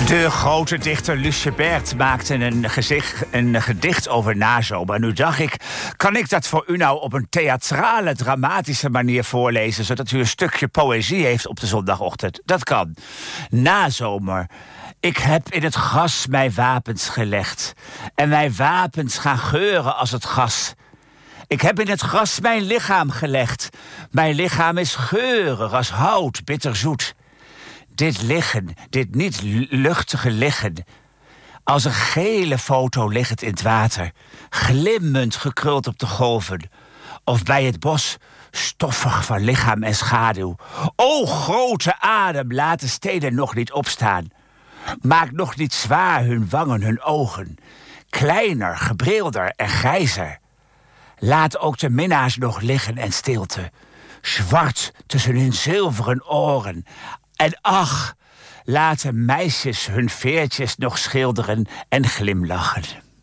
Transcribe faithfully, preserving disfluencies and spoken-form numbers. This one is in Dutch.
De grote dichter Lucie Bert maakte een, gezicht, een gedicht over nazomer. En nu dacht ik, kan ik dat voor u nou op een theatrale, dramatische manier voorlezen, zodat u een stukje poëzie heeft op de zondagochtend? Dat kan. Nazomer. Ik heb in het gras mijn wapens gelegd. En mijn wapens gaan geuren als het gas. Ik heb in het gras mijn lichaam gelegd. Mijn lichaam is geurig als hout, bitterzoet. Dit liggen, dit niet luchtige liggen, als een gele foto liggend in het water, glimmend gekruld op de golven, of bij het bos, stoffig van lichaam en schaduw. O grote adem, laat de steden nog niet opstaan. Maak nog niet zwaar hun wangen, hun ogen, kleiner, gebrilder en grijzer. Laat ook de minnaars nog liggen en stilte, zwart tussen hun zilveren oren. En ach, laten meisjes hun veertjes nog schilderen en glimlachen.